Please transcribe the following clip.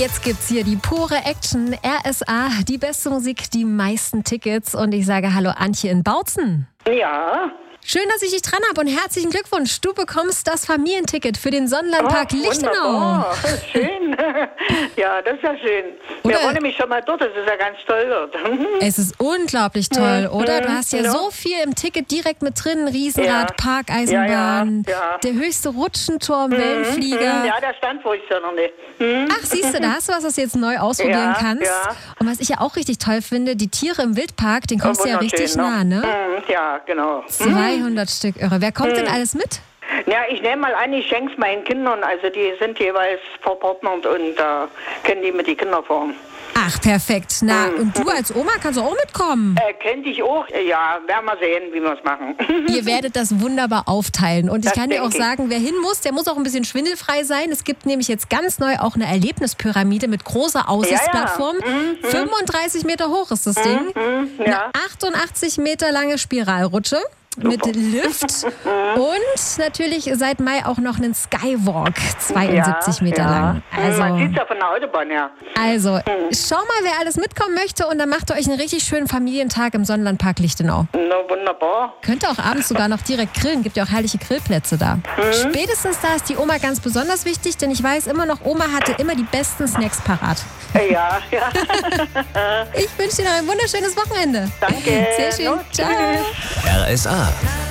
Jetzt gibt's hier die pure Action. RSA, die beste Musik, die meisten Tickets. Und ich sage Hallo Antje in Bautzen. Ja. Schön, dass ich dich dran habe und herzlichen Glückwunsch. Du bekommst das Familienticket für den Sonnenlandpark Lichtenau. Wunderbar. Schön. Ja, das ist ja schön. Wir waren nämlich schon mal dort, das ist ja ganz toll dort. Es ist unglaublich toll, oder? Du hast ja so viel im Ticket direkt mit drin. Riesenrad, Parkeisenbahn, der höchste Rutschenturm, Wellenflieger. Ja, der stand wo ich ja noch nicht. Ach, siehst du, da hast du was du jetzt neu ausprobieren kannst. Ja. Und was ich ja auch richtig toll finde, die Tiere im Wildpark, den kommst du ja richtig nah, ne? Ja, genau. 200 Stück, irre. Wer kommt denn alles mit? Ja, ich nehme mal an, ich schenke es meinen Kindern. Also die sind jeweils verpartnert und da können die mit die Kinder fahren. Ach, perfekt. Na, und du als Oma kannst auch mitkommen. Könnte ich auch. Ja, werden wir sehen, wie wir es machen. Ihr werdet das wunderbar aufteilen. Und ich Das kann dir auch denke ich. sagen, wer hin muss, der muss auch ein bisschen schwindelfrei sein. Es gibt nämlich jetzt ganz neu auch eine Erlebnispyramide mit großer Aussichtsplattform. 35 Meter hoch ist das Ding. Ja. Eine 88 Meter lange Spiralrutsche. Mit Lift und natürlich seit Mai auch noch einen Skywalk, 72 Meter lang. Man sieht es ja von der Autobahn, ja. Also, schau mal, wer alles mitkommen möchte und dann macht ihr euch einen richtig schönen Familientag im Sonnenlandpark Lichtenau. Na, wunderbar. Könnt ihr auch abends sogar noch direkt grillen, gibt ja auch herrliche Grillplätze da. Spätestens da ist die Oma ganz besonders wichtig, denn ich weiß immer noch, Oma hatte immer die besten Snacks parat. Ja. Ich wünsche dir noch ein wunderschönes Wochenende. Danke. Sehr schön. No, Ciao. tschüss. RSA.